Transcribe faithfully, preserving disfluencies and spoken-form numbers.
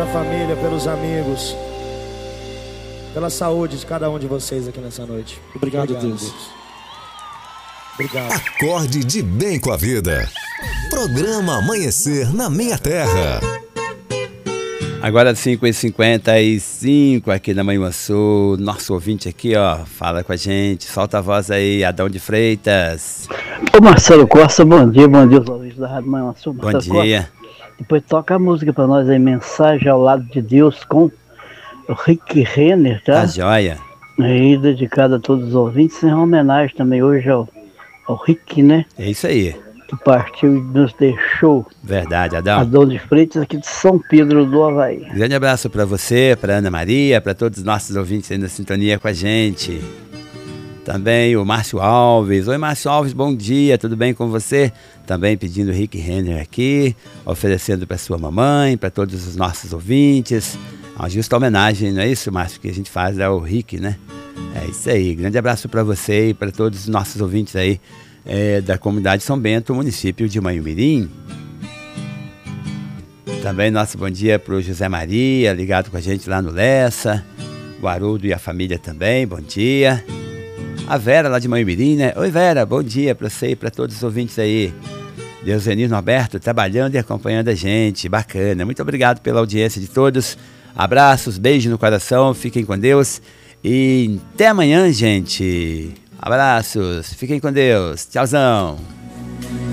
família, pelos amigos, pela saúde de cada um de vocês aqui nessa noite. Obrigado, Obrigado Deus. Deus. Obrigado. Acorde de bem com a vida. Programa Amanhecer na Minha Terra. Agora cinco e cinquenta e cinco aqui na Manhuaçu. Nosso ouvinte aqui, ó, fala com a gente. Solta a voz aí, Adão de Freitas. Ô Marcelo Costa, bom dia, bom dia aos ouvintes da Rádio Manhuaçu. Bom dia. Costa. Depois toca a música pra nós aí, Mensagem ao Lado de Deus, com o Rick Renner, tá? Tá joia. E dedicado a todos os ouvintes, em homenagem também hoje ao, ao Rick, né? É isso aí. Que partiu e nos deixou. Verdade, Adão. Adão de Freitas, aqui de São Pedro do Havaí. Grande abraço para você, para Ana Maria, para todos os nossos ouvintes aí na sintonia com a gente. Também o Márcio Alves. Oi, Márcio Alves, bom dia, tudo bem com você? Também pedindo o Rick Renner aqui, oferecendo para sua mamãe, para todos os nossos ouvintes. Uma justa homenagem, não é isso, Márcio, que a gente faz ao Rick, né? É isso aí. Grande abraço para você e para todos os nossos ouvintes aí. É, da comunidade São Bento, município de Manhumirim. Também nosso bom dia para o José Maria, ligado com a gente lá no Lessa. O Haroldo e a família também, bom dia. A Vera lá de Manhumirim, né? Oi Vera, bom dia para você e para todos os ouvintes aí. Deusenir Norberto trabalhando e acompanhando a gente, bacana. Muito obrigado pela audiência de todos. Abraços, beijo no coração, fiquem com Deus. E até amanhã, gente. Abraços, fiquem com Deus, tchauzão.